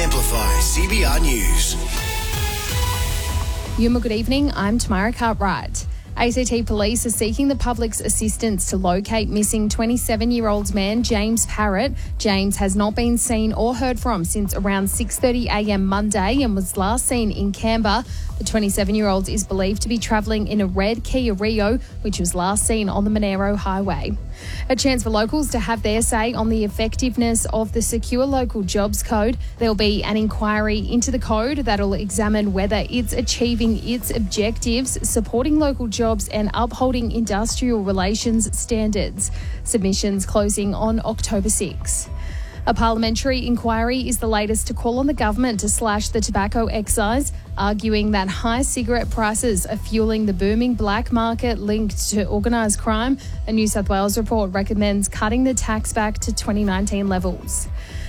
Amplify CBR News. Yuma, good evening. I'm Tamara Cartwright. ACT Police are seeking the public's assistance to locate missing 27-year-old man James Parrott. James has not been seen or heard from since around 6:30am Monday and was last seen in Canberra. The 27-year-old is believed to be travelling in a red Kia Rio, which was last seen on the Monero Highway. A chance for locals to have their say on the effectiveness of the Secure Local Jobs Code. There'll be an inquiry into the code that'll examine whether it's achieving its objectives, supporting local jobs and upholding industrial relations standards. Submissions closing on October 6. A parliamentary inquiry is the latest to call on the government to slash the tobacco excise, arguing that high cigarette prices are fueling the booming black market linked to organised crime. A New South Wales report recommends cutting the tax back to 2019 levels.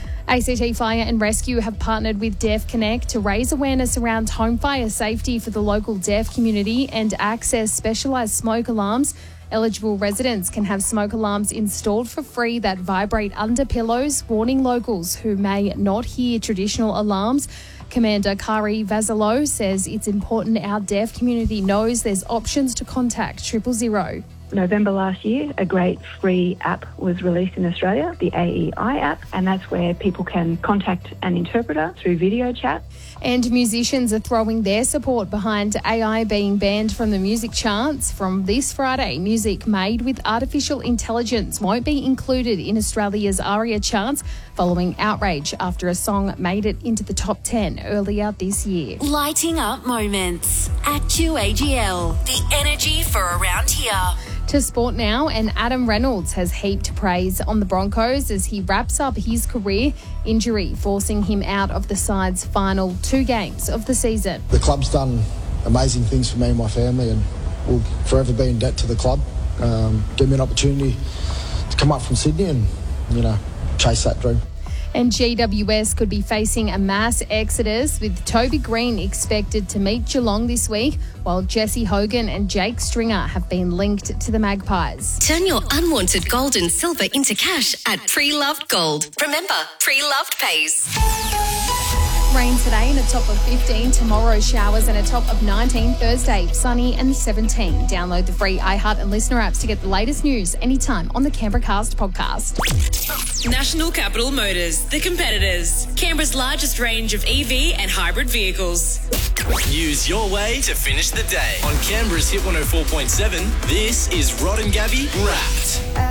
ACT Fire and Rescue have partnered with Deaf Connect to raise awareness around home fire safety for the local deaf community and access specialised smoke alarms. Eligible residents can have smoke alarms installed for free that vibrate under pillows, warning locals who may not hear traditional alarms. Commander Kari Vasilo says it's important our deaf community knows there's options to contact 000. November last year, a great free app was released in Australia, the AEI app, and that's where people can contact an interpreter through video chat. And musicians are throwing their support behind AI being banned from the music charts. From this Friday, music made with artificial intelligence won't be included in Australia's ARIA charts following outrage after a song made it into the top 10 earlier this year. Lighting up moments at QAGL, the energy for around here. To sport now, and Adam Reynolds has heaped praise on the Broncos as he wraps up his career. Injury forcing him out of the side's final 2 games of the season. The club's done amazing things for me and my family, and will forever be in debt to the club. Give me an opportunity to come up from Sydney and, chase that dream. And GWS could be facing a mass exodus, with Toby Green expected to meet Geelong this week, while Jesse Hogan and Jake Stringer have been linked to the Magpies. Turn your unwanted gold and silver into cash at Pre-Loved Gold. Remember, Pre-Loved pays. Rain today and a top of 15. Tomorrow, showers and a top of 19. Thursday, sunny and 17. Download the free iHeart and Listener apps to get the latest news anytime on the Canberra Cast podcast. National Capital Motors, the competitors. Canberra's largest range of EV and hybrid vehicles. Use your way to finish the day. On Canberra's Hit 104.7, this is Rod and Gabby Wrapped.